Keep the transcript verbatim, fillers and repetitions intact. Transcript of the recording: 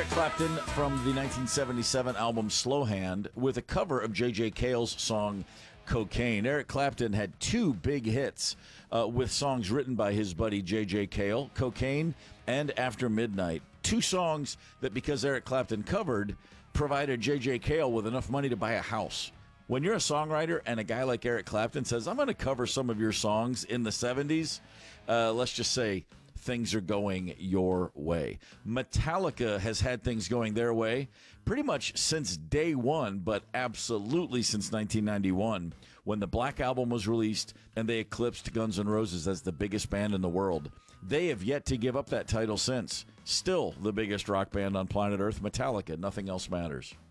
Eric Clapton from the nineteen seventy-seven album Slow Hand with a cover of J J. Cale's song Cocaine. Eric Clapton had two big hits uh, with songs written by his buddy J J. Cale, Cocaine and After Midnight. Two songs that, because Eric Clapton covered, provided J J. Cale with enough money to buy a house. When you're a songwriter and a guy like Eric Clapton says, I'm going to cover some of your songs in the seventies, uh, let's just say things are going your way. Metallica has had things going their way pretty much since day one, but absolutely since nineteen ninety-one, when the Black Album was released and they eclipsed Guns N' Roses as the biggest band in the world. They have yet to give up that title since. Still the biggest rock band on planet Earth, Metallica. Nothing else matters.